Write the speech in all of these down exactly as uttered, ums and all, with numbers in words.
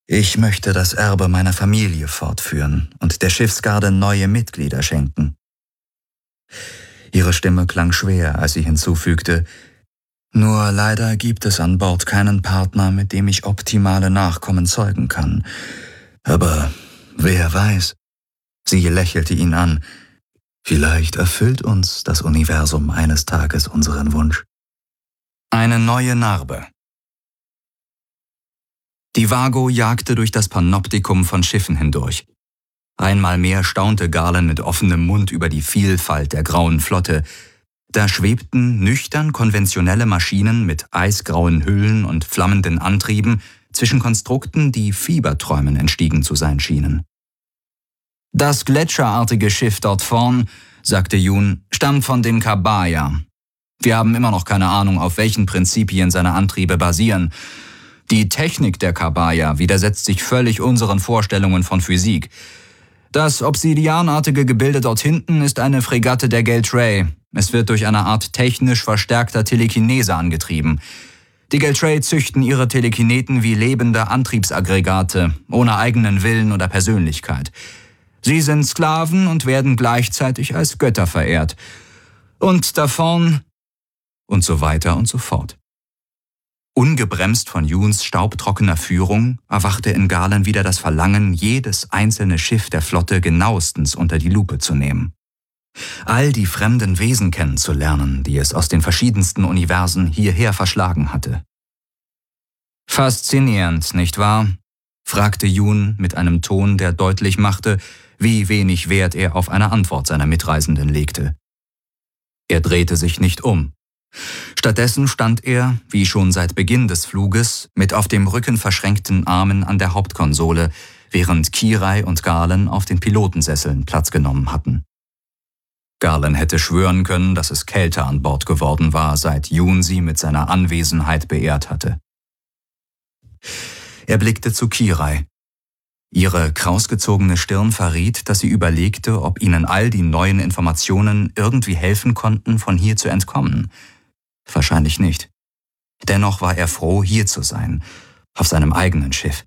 Ich möchte das Erbe meiner Familie fortführen und der Schiffsgarde neue Mitglieder schenken. Ihre Stimme klang schwer, als sie hinzufügte, nur leider gibt es an Bord keinen Partner, mit dem ich optimale Nachkommen zeugen kann. Aber wer weiß? Sie lächelte ihn an. Vielleicht erfüllt uns das Universum eines Tages unseren Wunsch. Eine neue Narbe. Die Vago jagte durch das Panoptikum von Schiffen hindurch. Einmal mehr staunte Garland mit offenem Mund über die Vielfalt der grauen Flotte. Da schwebten nüchtern konventionelle Maschinen mit eisgrauen Hüllen und flammenden Antrieben zwischen Konstrukten, die Fieberträumen entstiegen zu sein schienen. »Das gletscherartige Schiff dort vorn«, sagte Jun, »stammt von den Kabaya. Wir haben immer noch keine Ahnung, auf welchen Prinzipien seine Antriebe basieren. Die Technik der Kabaya widersetzt sich völlig unseren Vorstellungen von Physik. Das obsidianartige Gebilde dort hinten ist eine Fregatte der Geltray. Es wird durch eine Art technisch verstärkter Telekinese angetrieben. Die Geltray züchten ihre Telekineten wie lebende Antriebsaggregate, ohne eigenen Willen oder Persönlichkeit. Sie sind Sklaven und werden gleichzeitig als Götter verehrt. Und da vorn…« und so weiter und so fort. Ungebremst von Juns staubtrockener Führung erwachte in Garland wieder das Verlangen, jedes einzelne Schiff der Flotte genauestens unter die Lupe zu nehmen. All die fremden Wesen kennenzulernen, die es aus den verschiedensten Universen hierher verschlagen hatte. »Faszinierend, nicht wahr?« fragte Jun mit einem Ton, der deutlich machte, wie wenig Wert er auf eine Antwort seiner Mitreisenden legte. Er drehte sich nicht um. Stattdessen stand er, wie schon seit Beginn des Fluges, mit auf dem Rücken verschränkten Armen an der Hauptkonsole, während Kirai und Garland auf den Pilotensesseln Platz genommen hatten. Garland hätte schwören können, dass es kälter an Bord geworden war, seit Jun sie mit seiner Anwesenheit beehrt hatte. Er blickte zu Kirai. Ihre krausgezogene Stirn verriet, dass sie überlegte, ob ihnen all die neuen Informationen irgendwie helfen konnten, von hier zu entkommen. Wahrscheinlich nicht. Dennoch war er froh, hier zu sein, auf seinem eigenen Schiff.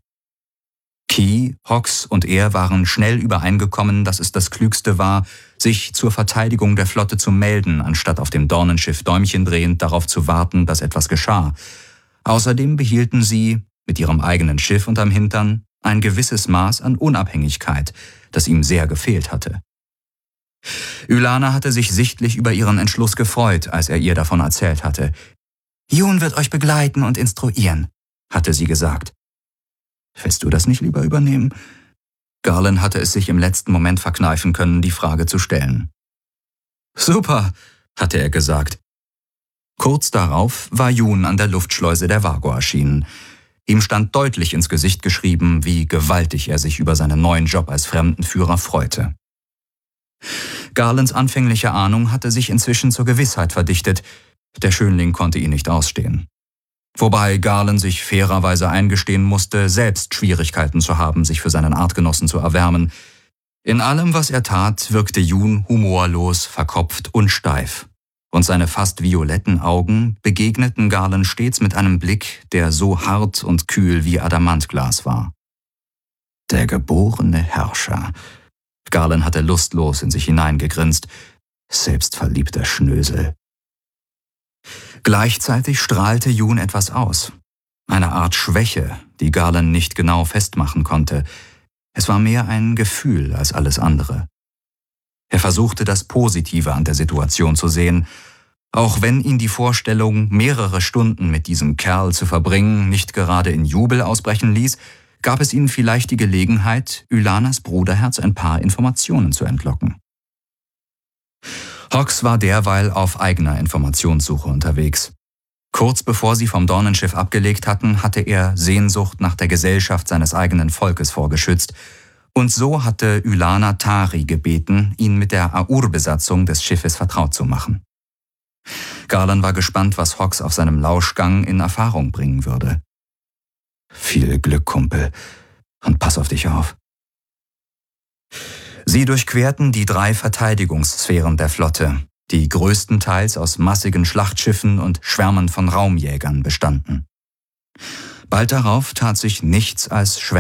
Ki, Hox und er waren schnell übereingekommen, dass es das Klügste war, sich zur Verteidigung der Flotte zu melden, anstatt auf dem Dornenschiff däumchendrehend darauf zu warten, dass etwas geschah. Außerdem behielten sie, mit ihrem eigenen Schiff unterm Hintern, ein gewisses Maß an Unabhängigkeit, das ihm sehr gefehlt hatte. Ylana hatte sich sichtlich über ihren Entschluss gefreut, als er ihr davon erzählt hatte. »Jun wird euch begleiten und instruieren«, hatte sie gesagt. »Willst du das nicht lieber übernehmen?« Garland hatte es sich im letzten Moment verkneifen können, die Frage zu stellen. »Super«, hatte er gesagt. Kurz darauf war Jun an der Luftschleuse der Vago erschienen. Ihm stand deutlich ins Gesicht geschrieben, wie gewaltig er sich über seinen neuen Job als Fremdenführer freute. Garlands anfängliche Ahnung hatte sich inzwischen zur Gewissheit verdichtet. Der Schönling konnte ihn nicht ausstehen. Wobei Garland sich fairerweise eingestehen musste, selbst Schwierigkeiten zu haben, sich für seinen Artgenossen zu erwärmen. In allem, was er tat, wirkte Jun humorlos, verkopft und steif. Und seine fast violetten Augen begegneten Garland stets mit einem Blick, der so hart und kühl wie Adamantglas war. Der geborene Herrscher. Garland hatte lustlos in sich hineingegrinst. Selbstverliebter Schnösel. Gleichzeitig strahlte Jun etwas aus. Eine Art Schwäche, die Garland nicht genau festmachen konnte. Es war mehr ein Gefühl als alles andere. Er versuchte, das Positive an der Situation zu sehen, auch wenn ihn die Vorstellung, mehrere Stunden mit diesem Kerl zu verbringen, nicht gerade in Jubel ausbrechen ließ, gab es ihnen vielleicht die Gelegenheit, Ylanas Bruderherz ein paar Informationen zu entlocken. Hox war derweil auf eigener Informationssuche unterwegs. Kurz bevor sie vom Dornenschiff abgelegt hatten, hatte er Sehnsucht nach der Gesellschaft seines eigenen Volkes vorgeschützt, und so hatte Ylana Tari gebeten, ihn mit der Aur-Besatzung des Schiffes vertraut zu machen. Garland war gespannt, was Hox auf seinem Lauschgang in Erfahrung bringen würde. »Viel Glück, Kumpel, und pass auf dich auf.« Sie durchquerten die drei Verteidigungssphären der Flotte, die größtenteils aus massigen Schlachtschiffen und Schwärmen von Raumjägern bestanden. Bald darauf tat sich nichts als Schwärme